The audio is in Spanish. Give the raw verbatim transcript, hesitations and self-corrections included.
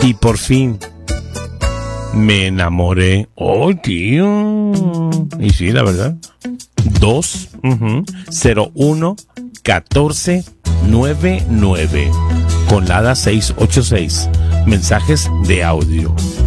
Y por fin me enamoré. Oh, tío. Y sí, la verdad. dos cero uno catorce noventa y nueve con Lada seiscientos ochenta y seis. Mensajes de audio.